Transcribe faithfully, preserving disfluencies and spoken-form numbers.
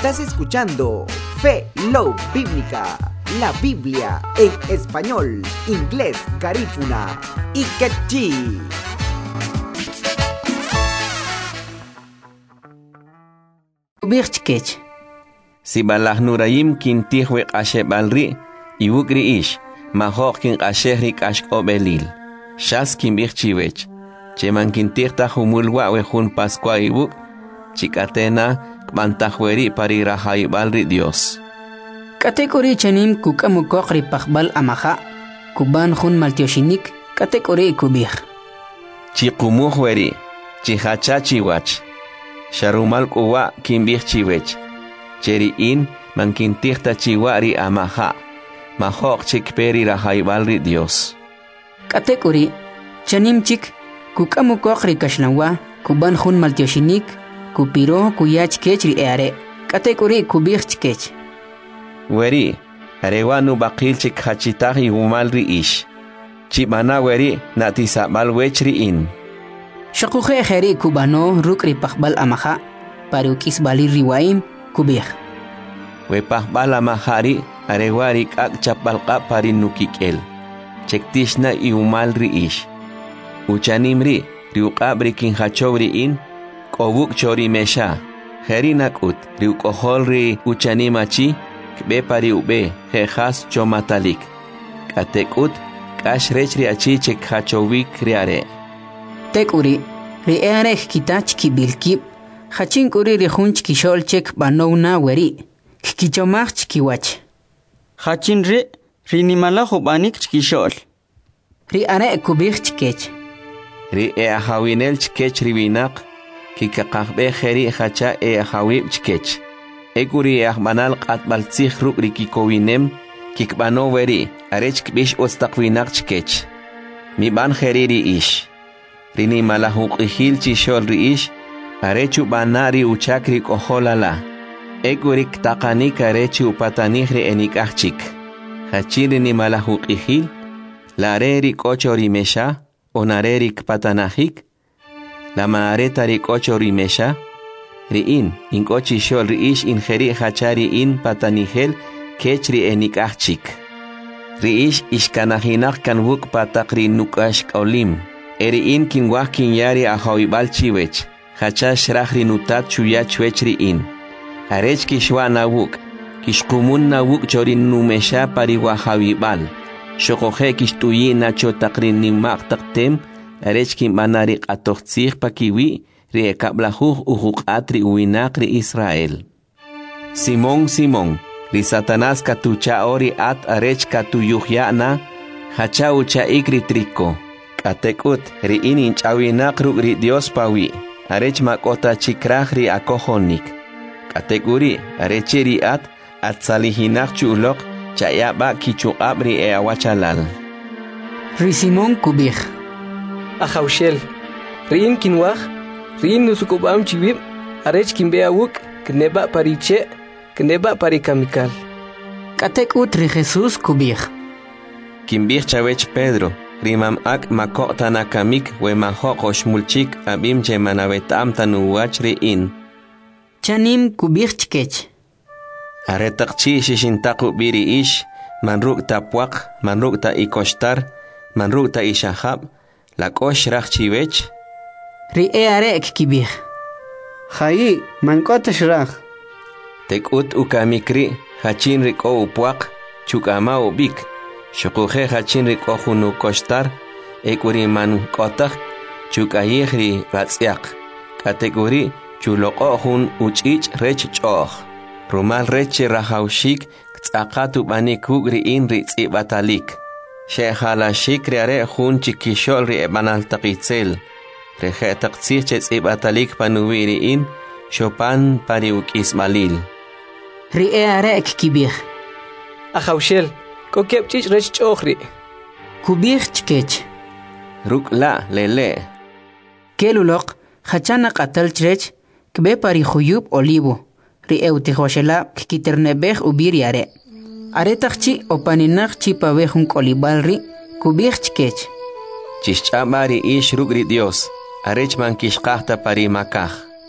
Estás escuchando Fe Love Bíblica, la Biblia en español, inglés, garífuna y quechí. Birchkech. Si balah nurayim kintihwe ashe balri, iwukri ish, mahok kin ashehri kash obelil. Shas kin birchiwech. Cheman kintihta humulwa wehun pascua iwuk, chikatena kmantahweri parirahai balri Dios. Kategori chanim kukamukokri pakbal amaha, kuban hun maltioshinik, kategori kubih. Chikumuhweri, chihacha chiwach. Sharumal kuwa kimbih chiwech. Cheri in man kintihta chiwari amaha, mahok chikperi rahai balri Dios. Kategori chanim chik kukamukokri kashlawa, kuban hun maltioshinik, kupiro kuyach kechri eare, kategori kubih chikech. Weri, arewanu bakil chik hachitahi umalri ish. Chimana weri natisabal wechri in. Shakukhe kheri kubano rukri pakbal amaha, parukis bali riwaim kubih. We pakbal amahari arewari kak chapalqa parin nukikel. Chektishna i umalri ish. Uchanimri riuqabri kin hachowri in, kobuk chori mesha. Kheri nakut riukoholri uchanimachi, kbe pari ube jejas chomatalik. Katekut kashrechri achi chek hachowik riare. Tekuri riare kitach kibilkib, hachinkuri rihunch kishol chek banowna weri, kichomach kiwach. Hachinri rinimala hubanik kishol. Riare kubich chkech. Ri e ahawinel chkech riwinak, kikakakbe kheri hacha e ahawib chkech. Ekuri e ahmanal qatbal tsih ruk rikikowinem, kikbano weri, arech kbish ostakwinak chkech. Mi ban kheri ri ish. Rini malahuk ihil chishol ri ish, arechu banari uchakri koholala. Ekurik takanik arechu patanihri enikachik. Hachiri ni malahuk ihil, lareri kochori mesha, onarerik patanahik, la maaretari kochori mesha, riin, in kochishol ri ish in heri hachari in patanihel, kechri enikachik. Ri ish ishkanahinak kanwuk patakri nukash olim. Eri in kin wah kin yari a hawibal chiwech, hacha shrahri nutat chuya chwechri in. Arech kishwa nawuk, kishkumun nawuk chorin numesha pari wah hawibal. Shokohe kishtuyi nacho takrin nimak taktem, arech kin banarik atochtzich pakiwi, ri ekablahuh uhuk atri uinakri Israel. Simón, Simón, ri Satanás katucha ori at arech katuyuhyana, hacha ucha ikri triko. Atekut ri inin chawinak ruk ri Dios pawi, arech makota chikrah ri akohonik. Kateguri arechi ri at at salihinak chulok chayaba kichuqab ri e awachalal. Ri Simón kubih. Ahawshel, ri in kinwah, ri in nusukubam chiwib, arech kimbeawuk, kneba pariche, kneba parikamikal. Katekut ri Jesus kubih. Kimbih chawech Pedro. Rimam ak makota nakamik we mahokosh mulchik abim che manavetam tanuwach ri in. Chanim kubich chkech. Aretakchi shishintaku biri ish, manruk tapwak, manruk ta ikoshtar, manruk ta ishahab, lakosh rachchiwech. Ri e arek kibich. Hai, mankota shrach. Tekut ukamikri, hachin riko upwak, chukama ubik. Shukuje hachin rikohunu kostar, ekuri manu kotak, chukayihri ratsiak. Kategori chulokohun uchich rech choh. Rumal reche rahaushik, tzakatu banikugri inri tzibatalik. Shehalashik riare hun chikishol ri ebanal takitzel. Reje taktsiche tzibatalik panuwiri in, shopan pariuk ismalil. Ri e arek kibich. Ahawshel. Kokep chich rech chokhri. Kubich chkech. Ruk la lele. Kelulok, hachana qatal chrech, kbe pari khuyub olivo. Ri eutihoshela kikiternebeh ubiriare. Aretakchi opaninach chipabehun kolibalri, kubich chkech. Chischamari ish ruk ri Dios. Arech man kishqahta pari makah.